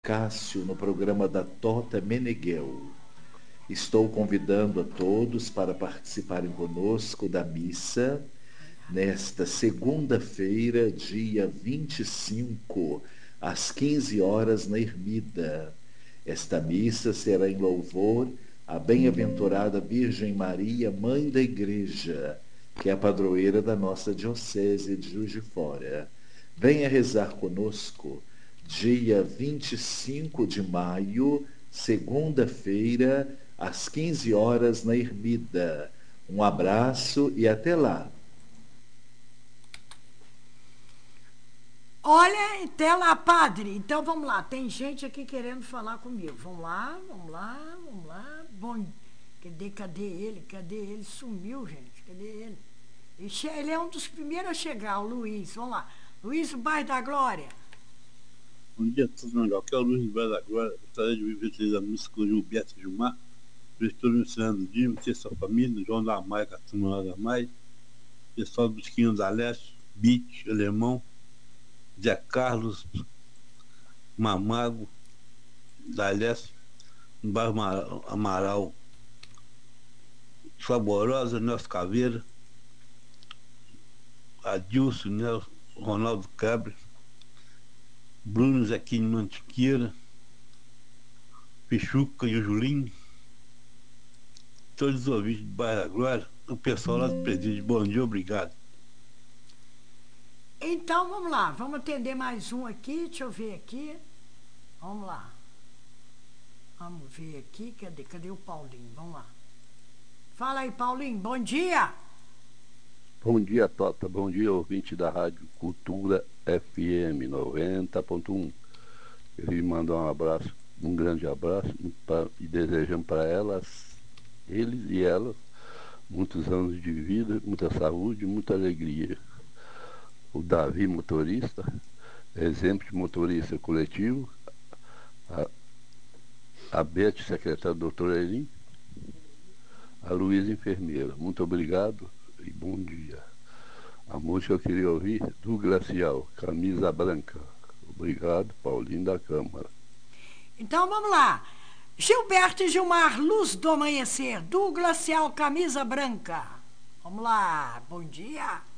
Cássio no programa da Tota Meneghel. Estou convidando a todos para participarem conosco da missa nesta segunda-feira, dia 25, às 15 horas, na Ermida. Esta missa será em louvor à bem-aventurada Virgem Maria, Mãe da Igreja, que é a padroeira da nossa Diocese de Juiz de Fora. Venha rezar conosco, dia 25 de maio, segunda-feira, às 15 horas, na Ermida. Um abraço e até lá. Olha, até lá, padre. Então vamos lá, tem gente aqui querendo falar comigo. Vamos lá, vamos lá, vamos lá. Bom, cadê ele? Cadê ele? Sumiu, gente. Cadê ele? Ele é um dos primeiros a chegar, o Luiz. Vamos lá. Luiz, o bairro da Glória. Bom dia a todos, legal. Aqui é o Luiz do Bairro da Glória. Gostaria de ouvir vocês a música do Gilberto Gilmar. Gestor Luciano Dino, ter sua família, João da Maia, Catumã da Maia, pessoal do Esquinho da Leste, Bit, Alemão, Zé Carlos, Mamago, da Leste, no bairro Amaral, Saborosa, Nelson Caveira, Adilson, Nelson, Ronaldo Cabra, Bruno Zequinho Mantiqueira, Pichuca e o Julinho, todos os ouvintes do Bairro da Glória, o pessoal lá do presídio. Bom dia, obrigado. Então vamos lá, vamos atender mais um aqui. Deixa eu ver aqui. Vamos lá. Vamos ver aqui. Cadê o Paulinho? Vamos lá. Fala aí, Paulinho. Bom dia. Bom dia, Tota. Bom dia, ouvinte da Rádio Cultura FM 90.1. Eu lhe mando um abraço, um grande abraço, e desejamos para eles e elas, muitos anos de vida, muita saúde, muita alegria. O Davi, motorista, exemplo de motorista coletivo, a Beth, secretária do doutor Elim, a Luísa, enfermeira. Muito obrigado e bom dia. A música eu queria ouvir do Glacial, Camisa Branca. Obrigado, Paulinho da Câmara. Então vamos lá. Gilberto e Gilmar, Luz do Amanhecer, do Glacial, Camisa Branca. Vamos lá, bom dia.